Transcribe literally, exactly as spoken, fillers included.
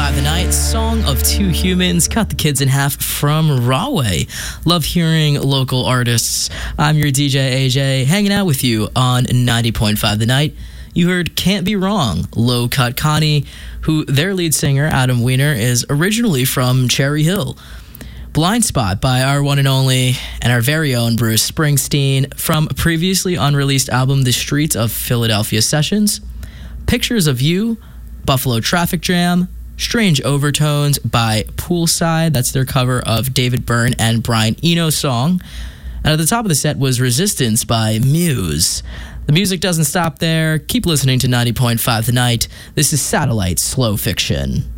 five The Night, Song of Two Humans, Cut the Kids in Half from Rahway. Love hearing local artists. I'm your D J A J, hanging out with you on ninety point five The Night. You heard Can't Be Wrong, Low Cut Connie, who their lead singer, Adam Weiner, is originally from Cherry Hill. Blind Spot by our one and only and our very own Bruce Springsteen from a previously unreleased album, The Streets of Philadelphia Sessions. Pictures of You, Buffalo Traffic Jam, Strange Overtones by Poolside. That's their cover of David Byrne and Brian Eno's song. And at the top of the set was Resistance by Muse. The music doesn't stop there. Keep listening to ninety point five The Night. This is Satellite Slow Fiction.